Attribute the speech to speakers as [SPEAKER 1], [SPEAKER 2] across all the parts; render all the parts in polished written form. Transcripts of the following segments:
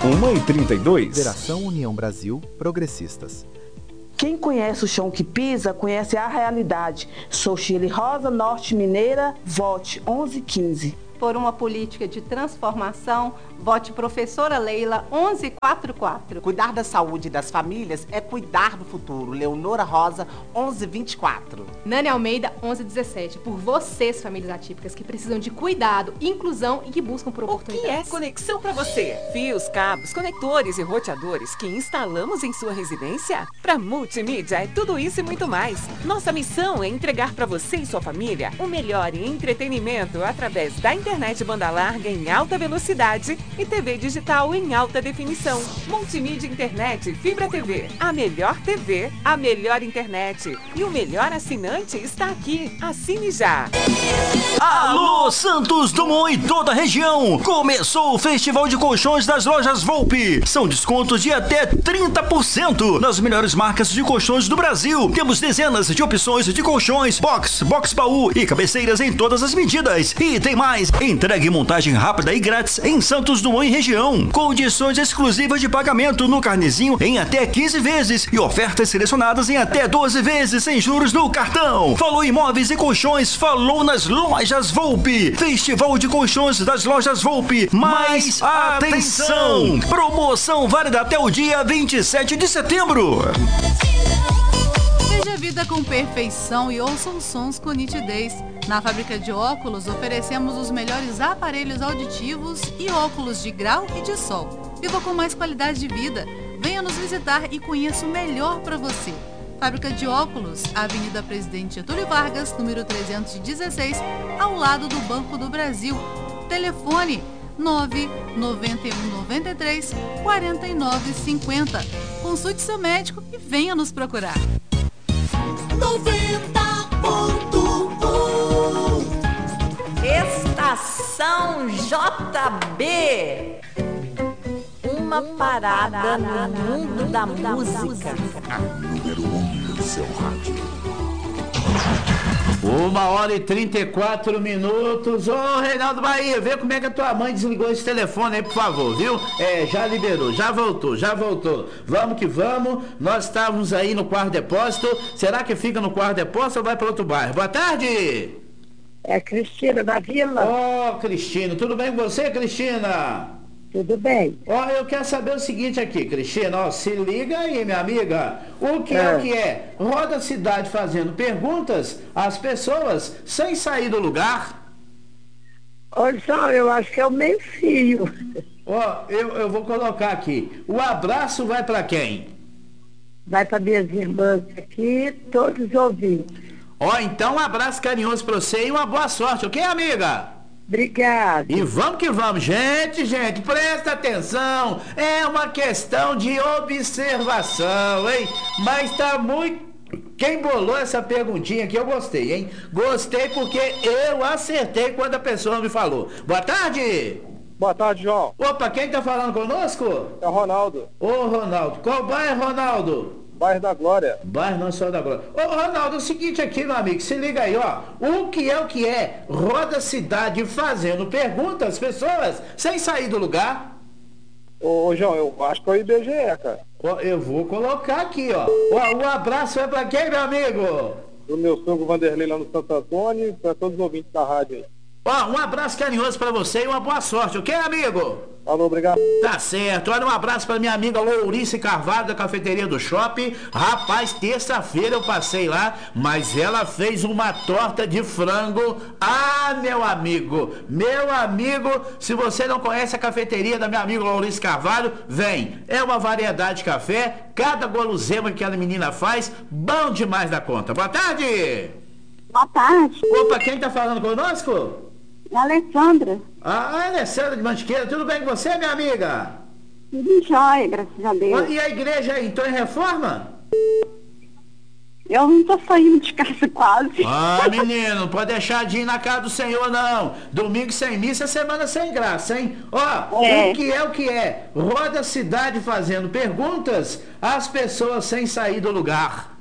[SPEAKER 1] 1h32.
[SPEAKER 2] Federação União Brasil Progressistas.
[SPEAKER 3] Quem conhece o chão que pisa, conhece a realidade. Sou Shirley Rosa, Norte Mineira, vote 1115.
[SPEAKER 4] Por uma política de transformação, vote professora Leila 1144.
[SPEAKER 5] Cuidar da saúde das famílias é cuidar do futuro. Leonora Rosa 1124.
[SPEAKER 6] Nani Almeida 1117. Por vocês, famílias atípicas, que precisam de cuidado, inclusão e que buscam por oportunidades.
[SPEAKER 7] O que é conexão para você? Fios, cabos, conectores e roteadores que instalamos em sua residência? Para Multimídia é tudo isso e muito mais. Nossa missão é entregar para você e sua família o melhor em entretenimento através da internet banda larga em alta velocidade e TV digital em alta definição. Multimídia Internet Fibra TV. A melhor TV, a melhor internet. E o melhor assinante está aqui. Assine já.
[SPEAKER 8] Alô, Santos Dumont e toda a região. Começou o Festival de Colchões das Lojas Volpi. São descontos de até 30% nas melhores marcas de colchões do Brasil. Temos dezenas de opções de colchões, box baú e cabeceiras em todas as medidas. E tem mais. Entrega e montagem rápida e grátis em Santos Dumont e região. Condições exclusivas de pagamento no carnezinho em até 15 vezes e ofertas selecionadas em até 12 vezes sem juros no cartão. Falou em móveis e colchões, falou nas Lojas Volpi. Festival de Colchões das Lojas Volpi. Mas atenção! Promoção válida até o dia 27 de setembro.
[SPEAKER 9] Veja a vida com perfeição e ouçam sons com nitidez. Na fábrica de óculos, oferecemos os melhores aparelhos auditivos e óculos de grau e de sol. Viva com mais qualidade de vida. Venha nos visitar e conheça o melhor para você. Fábrica de óculos, Avenida Presidente Getúlio Vargas, número 316, ao lado do Banco do Brasil. Telefone 99193 4950. Consulte seu médico e venha nos procurar.
[SPEAKER 10] 90.1 Estação JB. Uma parada no mundo da música.
[SPEAKER 11] A número 1 do seu rádio.
[SPEAKER 12] 1h34. Ô, Reinaldo Bahia, vê como é que a tua mãe desligou esse telefone aí, por favor, viu? Já liberou, já voltou. Vamos que vamos. Nós estávamos aí no quarto depósito. Será que fica no quarto depósito ou vai para outro bairro? Boa tarde.
[SPEAKER 13] É Cristina da Vila.
[SPEAKER 12] Ô, Cristina, tudo bem com você, Cristina?
[SPEAKER 13] Tudo bem.
[SPEAKER 12] Eu quero saber o seguinte aqui, Cristina, se liga aí, minha amiga. O que é o que é? Roda a cidade fazendo perguntas às pessoas sem sair do lugar.
[SPEAKER 13] Olha só, eu acho que é o meio-fio.
[SPEAKER 12] Eu vou colocar aqui. O abraço vai para quem?
[SPEAKER 13] Vai para minhas irmãs aqui, todos os ouvintes.
[SPEAKER 12] Então um abraço carinhoso para você e uma boa sorte, ok, amiga?
[SPEAKER 13] Obrigada.
[SPEAKER 12] E vamos que vamos. Gente, presta atenção. É uma questão de observação, hein? Mas tá muito... Quem bolou essa perguntinha aqui, eu gostei, hein? Gostei porque eu acertei quando a pessoa me falou. Boa tarde.
[SPEAKER 14] Boa tarde, João.
[SPEAKER 12] Opa, quem tá falando conosco?
[SPEAKER 14] É o Ronaldo.
[SPEAKER 12] Ô, Ronaldo. Qual bairro, Ronaldo?
[SPEAKER 14] Bairro da Glória.
[SPEAKER 12] Bairro Nossa Senhora da Glória. Ô, Ronaldo, é o seguinte aqui, meu amigo, se liga aí, ó. O que é? Roda a cidade fazendo perguntas às pessoas sem sair do lugar.
[SPEAKER 14] Ô, João, eu acho que é o IBGE, cara.
[SPEAKER 12] Eu vou colocar aqui, ó. Um abraço é pra quem, meu amigo?
[SPEAKER 14] O meu sogro Vanderlei lá no Santo Antônio e pra todos os ouvintes da rádio aí.
[SPEAKER 12] Um abraço carinhoso pra você e uma boa sorte, ok, amigo?
[SPEAKER 14] Falou, obrigado.
[SPEAKER 12] Tá certo. Olha, um abraço pra minha amiga Lourice Carvalho, da cafeteria do shopping. Rapaz, terça-feira eu passei lá, mas ela fez uma torta de frango. Meu amigo, se você não conhece a cafeteria da minha amiga Lourice Carvalho, vem. É uma variedade de café, cada gulosema que a menina faz, bom demais da conta. Boa tarde.
[SPEAKER 15] Boa tarde.
[SPEAKER 12] Opa, quem tá falando conosco?
[SPEAKER 15] Alessandra.
[SPEAKER 12] Alessandra de Mantiqueira, tudo bem com você, minha amiga?
[SPEAKER 15] Tudo jóia, graças a Deus.
[SPEAKER 12] E a igreja aí, então em reforma?
[SPEAKER 15] Eu não tô saindo de casa quase.
[SPEAKER 12] Menino, não pode deixar de ir na casa do Senhor, não. Domingo sem missa, semana sem graça, hein? O que é? Roda a cidade fazendo perguntas às pessoas sem sair do lugar.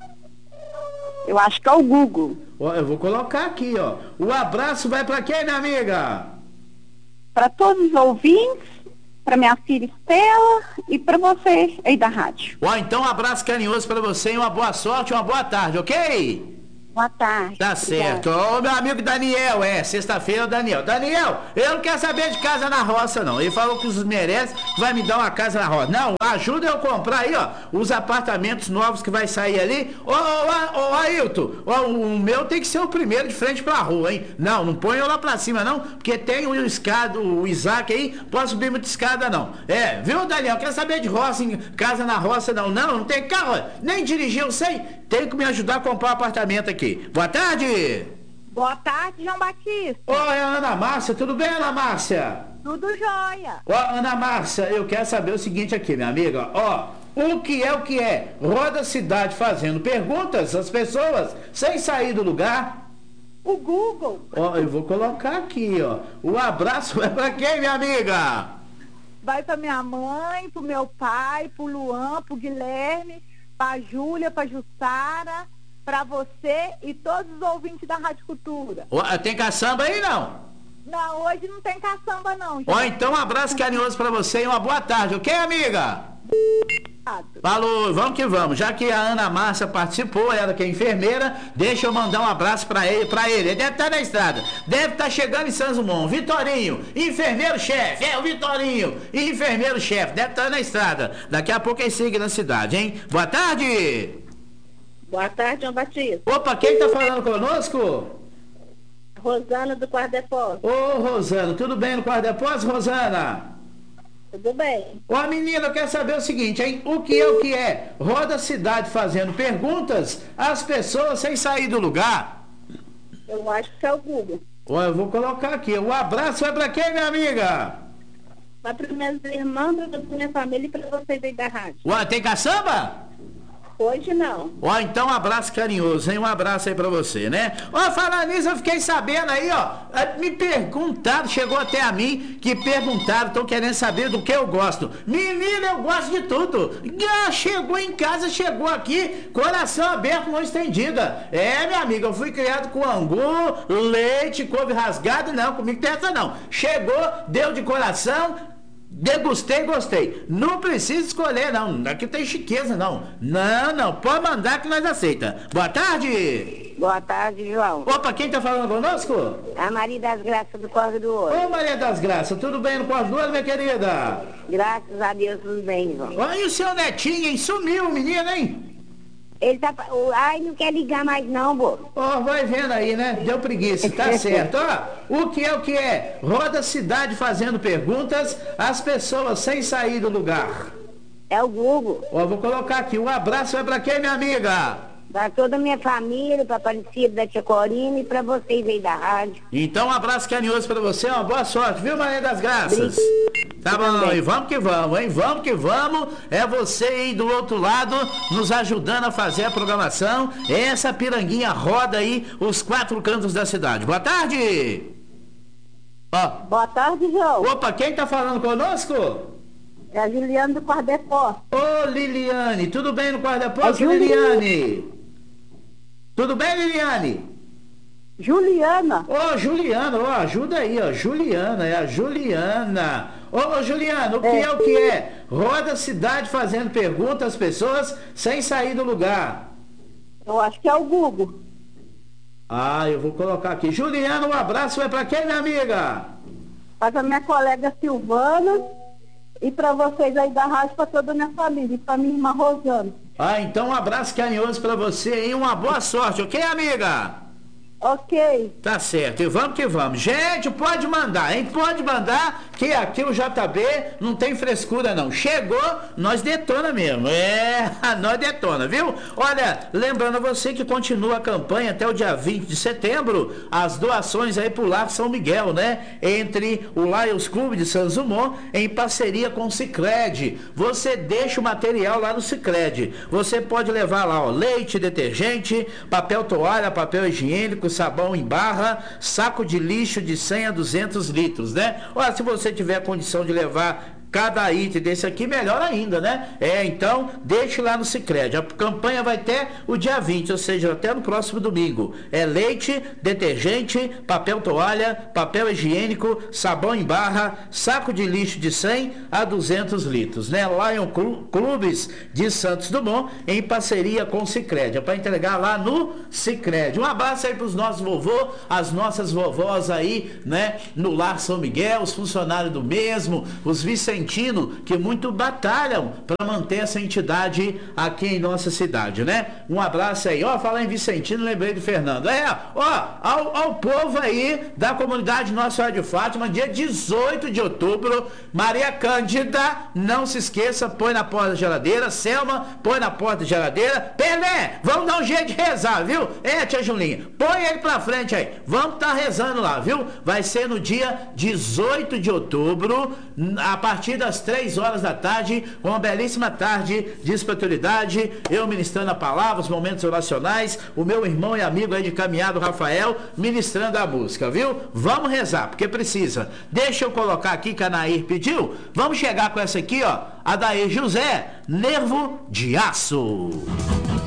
[SPEAKER 15] Eu acho que é o Google.
[SPEAKER 12] Eu vou colocar aqui, ó. O abraço vai pra quem, minha amiga?
[SPEAKER 15] Para todos os ouvintes, para minha filha Estela e para você aí da rádio.
[SPEAKER 12] Ó, então um abraço carinhoso para você e uma boa sorte, uma boa tarde, ok?
[SPEAKER 15] Boa tarde.
[SPEAKER 12] Tá certo. Ô, meu amigo Daniel, sexta-feira é o Daniel. Daniel, eu não quero saber de casa na roça, não. Ele falou que os merece, vai me dar uma casa na roça. Não, ajuda eu a comprar aí, ó, os apartamentos novos que vai sair ali. Ô, Ailton, o meu tem que ser o primeiro de frente pra rua, hein? Não põe eu lá pra cima, não, porque tem o Isaac aí, posso subir muita escada, não. Viu, Daniel? Quero saber de roça, casa na roça, não. Não tem carro, nem dirigir, eu sei. Tem que me ajudar a comprar um apartamento aqui. Boa tarde!
[SPEAKER 15] Boa tarde, João Batista.
[SPEAKER 12] Oi, Ana Márcia, tudo bem, Ana Márcia?
[SPEAKER 15] Tudo jóia.
[SPEAKER 12] Ó, Ana Márcia, eu quero saber o seguinte aqui, minha amiga, ó, o que é? Roda a cidade fazendo perguntas às pessoas sem sair do lugar.
[SPEAKER 15] O Google.
[SPEAKER 12] Ó, eu vou colocar aqui, ó, o abraço é pra quem, minha amiga?
[SPEAKER 15] Vai pra minha mãe, pro meu pai, pro Luan, pro Guilherme, pra Júlia, pra Jussara, pra você e todos os ouvintes da Rádio Cultura.
[SPEAKER 12] Tem caçamba aí, não?
[SPEAKER 15] Não, hoje não tem caçamba, não.
[SPEAKER 12] Ó, então um abraço carinhoso pra você e uma boa tarde, ok, amiga? Falou, vamos que vamos. Já que a Ana Márcia participou, ela que é enfermeira, deixa eu mandar um abraço pra ele. Ele deve estar na estrada, deve estar chegando em Santos Dumont. Vitorinho, enfermeiro-chefe, o Vitorinho, enfermeiro-chefe, deve estar na estrada. Daqui a pouco ele siga na cidade, hein? Boa tarde!
[SPEAKER 15] Boa tarde, João Batista.
[SPEAKER 12] Opa, quem tá falando conosco?
[SPEAKER 15] Rosana do Quarto Depósito.
[SPEAKER 12] Ô, Rosana, tudo bem no Quarto Depósito, Rosana?
[SPEAKER 15] Tudo bem.
[SPEAKER 12] Ó, menina, eu quero saber o seguinte, hein? O que é? Roda a cidade fazendo perguntas às pessoas sem sair do lugar.
[SPEAKER 15] Eu acho que é o Google.
[SPEAKER 12] Ó, eu vou colocar aqui. O abraço é pra quem, minha amiga?
[SPEAKER 15] Vai para meus irmãos, pra minha família e pra vocês aí da rádio.
[SPEAKER 12] Ó, tem caçamba?
[SPEAKER 15] Hoje não.
[SPEAKER 12] Ó, então um abraço carinhoso, hein? Um abraço aí pra você, né? Ó, falando nisso, eu fiquei sabendo aí, ó, me perguntaram, chegou até a mim, que perguntaram, estão querendo saber do que eu gosto. Menina, eu gosto de tudo. Chegou em casa, chegou aqui, coração aberto, mão estendida. Minha amiga, eu fui criado com angu, leite, couve rasgado, não, comigo tem essa não. Chegou, deu de coração, degustei, gostei. Não precisa escolher, não. Aqui tem chiqueza, não. Não. Pode mandar que nós aceita. Boa tarde.
[SPEAKER 13] Boa tarde, João.
[SPEAKER 12] Opa, quem tá falando conosco?
[SPEAKER 13] A Maria das Graças do Corre do Ouro.
[SPEAKER 12] Ô, Maria das Graças, tudo bem no Corre do Ouro, minha querida?
[SPEAKER 13] Graças a Deus, tudo bem, João.
[SPEAKER 12] Olha o seu netinho, hein? Sumiu, menino, hein?
[SPEAKER 13] Ele tá... Ai, não quer ligar mais não, vô.
[SPEAKER 12] Ó, vai vendo aí, né? Deu preguiça, tá certo. Ó, o que é? Roda a cidade fazendo perguntas às pessoas sem sair do lugar.
[SPEAKER 13] É o Google.
[SPEAKER 12] Ó, vou colocar aqui. Um abraço é pra quem, minha amiga?
[SPEAKER 13] Pra toda a minha família, pra Aparecida da Tia Corina e pra vocês aí da rádio.
[SPEAKER 12] Então, um abraço carinhoso pra você, uma boa sorte, viu, Maria das Graças? Tá bom, e vamos que vamos, hein? Vamos que vamos. É você aí do outro lado, nos ajudando a fazer a programação. Essa piranguinha roda aí os 4 cantos da cidade. Boa tarde! Ó.
[SPEAKER 15] Boa tarde, João.
[SPEAKER 12] Opa, quem tá falando conosco?
[SPEAKER 15] É a Juliane do Quarto Depósito.
[SPEAKER 12] Ô, Liliane, tudo bem no Quarto Depósito, Liliane? Tudo bem, Liliane?
[SPEAKER 15] Juliana.
[SPEAKER 12] Ô, Juliana, ó, ajuda aí, ó. Juliana, é a Juliana. Ô, Juliana, o que é? Roda a cidade fazendo perguntas às pessoas sem sair do lugar.
[SPEAKER 15] Eu acho que é o Google.
[SPEAKER 12] Ah, eu vou colocar aqui. Juliana, um abraço é pra quem, minha amiga?
[SPEAKER 15] Para minha colega Silvana e para vocês aí da rádio, para toda a minha família e para minha irmã Rosana.
[SPEAKER 12] Ah, então um abraço carinhoso pra você e uma boa sorte, ok, amiga?
[SPEAKER 15] Ok.
[SPEAKER 12] Tá certo, e vamos que vamos. Gente, pode mandar, hein? Pode mandar, que aqui o JB não tem frescura, não. Chegou, nós detona mesmo. Nós detona, viu? Olha, lembrando a você que continua a campanha até o dia 20 de setembro, as doações aí pro Lar São Miguel, né? Entre o Lions Clube de Santos Dumont, em parceria com o Sicredi. Você deixa o material lá no Sicredi. Você pode levar lá, ó, leite, detergente, papel toalha, papel higiênico, sabão em barra, saco de lixo de 100 a 200 litros, né? Olha, se você tiver condição de levar cada item desse aqui, melhor ainda, né? Então, deixe lá no Sicredi. A campanha vai até o dia 20, ou seja, até no próximo domingo. É leite, detergente, papel toalha, papel higiênico, sabão em barra, saco de lixo de 100 a 200 litros, né? Lion Clubes de Santos Dumont, em parceria com o Sicredi. É para entregar lá no Sicredi. Um abraço aí para os nossos vovôs, as nossas vovós aí, né? No Lar São Miguel, os funcionários do mesmo, os vicentinos, que muito batalham para manter essa entidade aqui em nossa cidade, né? Um abraço aí. Falar em Vicentino, lembrei do Fernando. Ao povo aí da comunidade Nossa Senhora de Fátima, dia 18 de outubro, Maria Cândida, não se esqueça, põe na porta da geladeira. Selma, põe na porta da geladeira. Pelé, vamos dar um jeito de rezar, viu? Tia Julinha, põe ele pra frente aí. Vamos estar rezando lá, viu? Vai ser no dia 18 de outubro, a partir das 3 horas da tarde, com uma belíssima tarde de espiritualidade, eu ministrando a palavra, os momentos oracionais, o meu irmão e amigo aí de caminhado, Rafael, ministrando a música, viu? Vamos rezar, porque precisa. Deixa eu colocar aqui que a Nair pediu. Vamos chegar com essa aqui, Adair José, Nervo de Aço.